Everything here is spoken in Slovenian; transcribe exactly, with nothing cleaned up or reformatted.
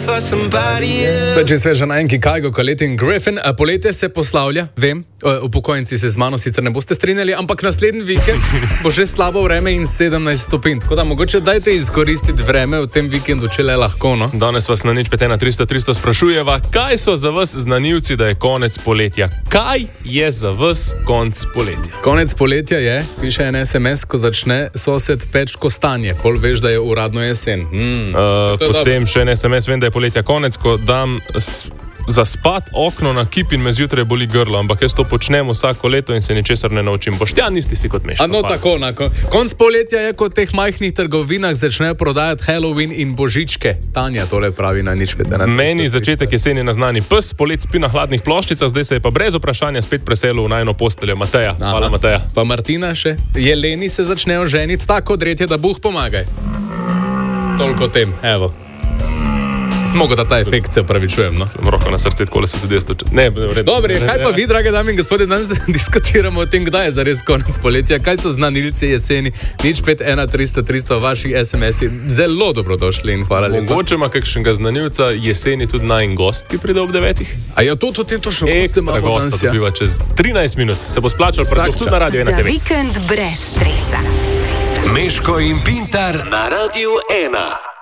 Če sveža na enki Kajgo, Colette in Griffin, a poletje se poslavlja, vem, upokojenci se z mano sicer ne boste strinjali, ampak naslednji vikend bo že slabo vreme in sedemnajst stopinj. Tako da mogoče dajte izkoristiti vreme v tem vikendu, če le lahko, no? Danes vas na nič pet ena tristo tristo sprašujeva, kaj so za vas znanilci, da je konec poletja? Kaj je za vas konec poletja? Konec poletja je, piše en es em es, ko začne sosed peč kostanje, pol veš, da je uradno jesen. Mm, uh, potem še en es em es, vem, da je poletja konec, ko dam s, za spat okno na kip in me zjutraj boli grlo, ampak jaz to počnem vsako leto in se ničesar ne naučim. Boštjan, nisi si kot meško. No, tako, na, konc poletja je, ko v teh majhnih trgovinah začnejo prodajati Halloween in božičke. Tanja tole pravi na nič pet ena tristo. Meni začetek jeseni naznani pes, polet spi na hladnih ploščicah, zdaj se je pa brez vprašanja spet preselil v najno posteljo. Mateja, Aha. Hvala Mateja. Pa Martina še. Jeleni se začnejo ženiti tako odretje, da Bog pomagaj. Toliko tem, evo. Smogo da ta efekt, se opravičujem, no? Sem roko na srce, tako se tudi jaz to... Ne, ne, Dobri, kaj pa vi, drage dame in gospodje, danes diskutiramo o tem, kdaj je zares konec poletja, kaj so znanilci jeseni, nič pet ena tristo tristo vaših es em es-i, zelo dobrodošli in hvala lepa. Mogoče ima kakšnega znanilca jeseni tudi najin gost, ki pride ob devetih? A je to, to tem točno goste Ekstra imamo gosta danes, ja? dobiva čez trinajst minut, se bo splačal prav tudi na Radio ena te ve. Za vikend brez stresa. Meško in Pintar na Radio ena.